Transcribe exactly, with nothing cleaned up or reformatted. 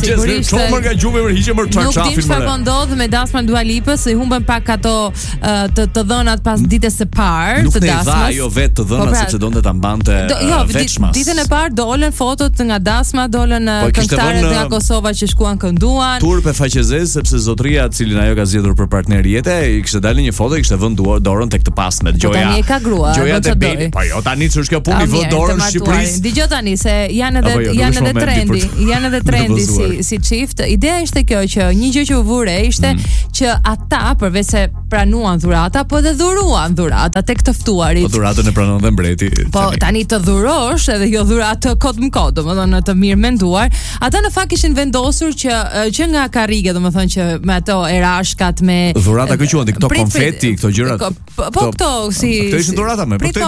sigurisht. Çomër nga gjumë për hiqe për çarçafin. Nuk di çfarë po ndodh me dasmën Dua Lipës, se i humbën pak ato të të dhënat pas ditës së parë të dasmës. Nuk ne dha ajo vetë të dhënat sepse donte ta mbante veçmas. Ditën e parë dolën fotot nga dasma, dolën këngëtarët nga Kosova që shkuan kënduan. Turp e faqezes sepse zotria e cilin ajo ka zgjedhur për partner jete, i kishte dalë një foto, i kishte vënë duar dorën tek të pasme. Gjoja. Tani e ka grua. Gjoja te Beli. Po jo, tani ç'është kjo punë, i vë dorën në Shqipëri. Dgjoj tani se janë edhe janë edhe trendi, janë edhe trendi si si çift. Ideja ishte kjo që një gjë që u vure ishte që ata përveç se pranuan dhurata, po edhe dhuruan dhurata tek të ftuarit. Po dhuratën e pranon dhe mbreti. Po tani të dhurosh edhe jo dhuratë kod më kod, domethënë të mirë menduar. Ata në fakt kishin vendosur që që nga karrige, domethënë që me ato erashkat me dhurata që quhen këto konfeti, këto gjërat. Po këto si këto ishin dhurata më, po